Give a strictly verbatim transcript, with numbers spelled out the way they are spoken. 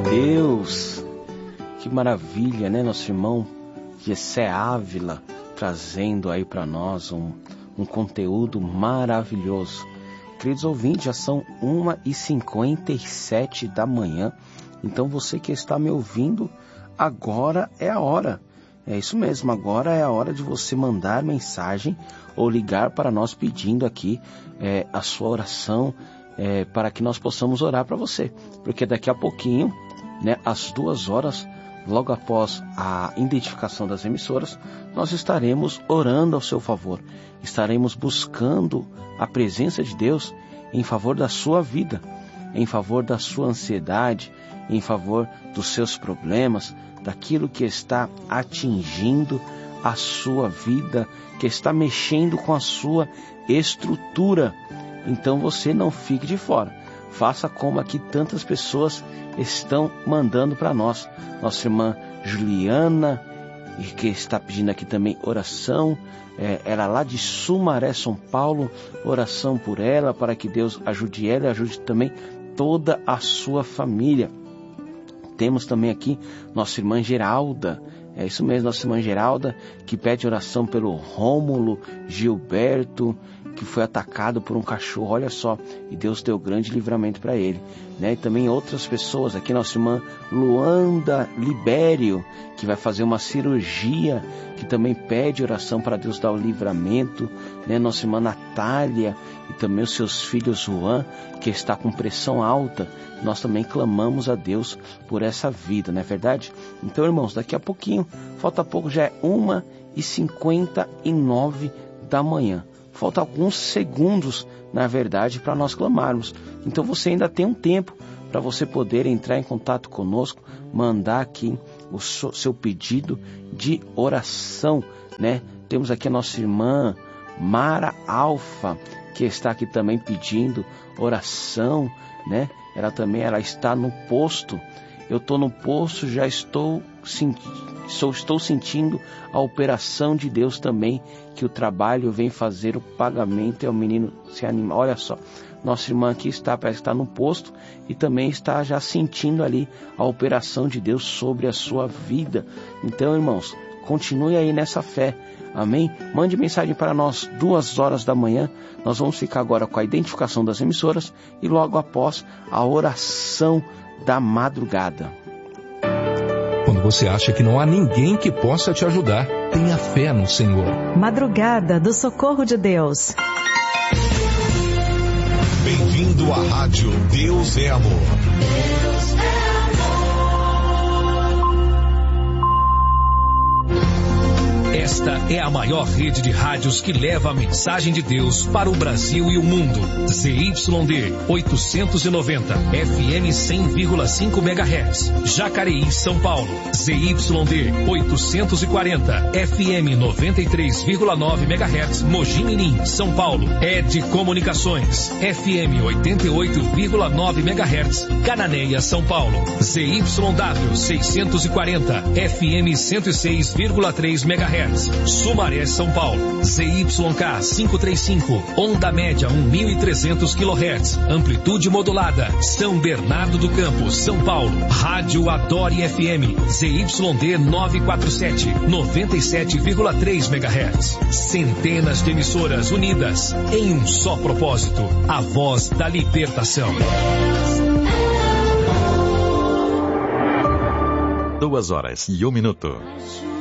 Deus, que maravilha, né, nosso irmão Gessé Ávila, trazendo aí para nós um, um conteúdo maravilhoso. Queridos ouvintes, já são uma e cinquenta e sete da manhã, então você que está me ouvindo, agora é a hora. É isso mesmo, agora é a hora de você mandar mensagem ou ligar para nós pedindo aqui é, a sua oração, é, para que nós possamos orar para você. Porque daqui a pouquinho, né, às duas horas, logo após a identificação das emissoras, nós estaremos orando ao seu favor. Estaremos buscando a presença de Deus em favor da sua vida, em favor da sua ansiedade, em favor dos seus problemas, daquilo que está atingindo a sua vida, que está mexendo com a sua estrutura. Então você não fique de fora. Faça como aqui tantas pessoas estão mandando para nós. Nossa irmã Juliana, que está pedindo aqui também oração, é, ela lá de Sumaré, São Paulo, oração por ela, para que Deus ajude ela e ajude também toda a sua família. Temos também aqui nossa irmã Geralda, é isso mesmo, nossa irmã Geralda, que pede oração pelo Rômulo Gilberto, que foi atacado por um cachorro, olha só, e Deus deu grande livramento para ele, né? E também outras pessoas, aqui nossa irmã Luanda Libério, que vai fazer uma cirurgia, que também pede oração para Deus dar o livramento, né? Nossa irmã Natália, e também os seus filhos Juan, que está com pressão alta, nós também clamamos a Deus por essa vida, não é verdade? Então, irmãos, daqui a pouquinho, falta pouco, já é uma e cinquenta e nove da manhã. Falta alguns segundos, na verdade, para nós clamarmos. Então você ainda tem um tempo para você poder entrar em contato conosco, mandar aqui o seu pedido de oração, né? Temos aqui a nossa irmã Mara Alfa, que está aqui também pedindo oração, né? Ela também ela está no posto. Eu estou no posto, já estou sentindo. Só estou sentindo a operação de Deus também, que o trabalho vem fazer o pagamento e o menino se anima. Olha só, nossa irmã aqui está, parece que está no posto e também está já sentindo ali a operação de Deus sobre a sua vida. Então, irmãos, continue aí nessa fé, amém? Mande mensagem para nós, duas horas da manhã. Nós vamos ficar agora com a identificação das emissoras e logo após a oração da madrugada. Quando você acha que não há ninguém que possa te ajudar, tenha fé no Senhor. Madrugada do Socorro de Deus. Bem-vindo à rádio Deus é Amor. Deus é Esta é a maior rede de rádios que leva a mensagem de Deus para o Brasil e o mundo. Z Y D oitocentos e noventa, F M cem vírgula cinco megahertz. Jacareí, São Paulo. Z Y D oitocentos e quarenta, F M noventa e três vírgula nove megahertz. Mogi Mirim, São Paulo. Ed Comunicações, F M oitenta e oito vírgula nove megahertz. Cananéia, São Paulo. Z Y W seiscentos e quarenta, F M cento e seis vírgula três megahertz. Sumaré, São Paulo. Z Y K quinhentos e trinta e cinco, onda média mil e trezentos quilohertz, amplitude modulada. São Bernardo do Campo, São Paulo. Rádio Adore F M, Z Y D novecentos e quarenta e sete, noventa e sete vírgula três megahertz. Centenas de emissoras unidas em um só propósito, a voz da libertação. Duas horas e um minuto.